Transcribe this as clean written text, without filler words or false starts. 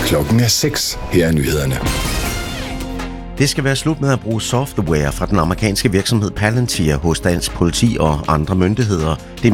Klokken er 6. Her er nyhederne. Det skal være slut med at bruge software fra den amerikanske virksomhed Palantir hos dansk politi og andre myndigheder. Det